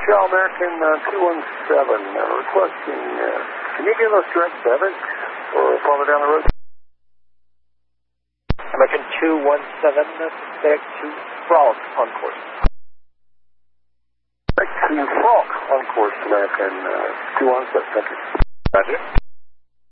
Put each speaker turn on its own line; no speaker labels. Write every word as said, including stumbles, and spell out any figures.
Montreal American uh, two one seven, uh, requesting, uh, can you give us direct debit or farther down the road?
American two one seven, back to Frog on course.
Back to Frog on course, American uh, two one seven, thank you.
Roger.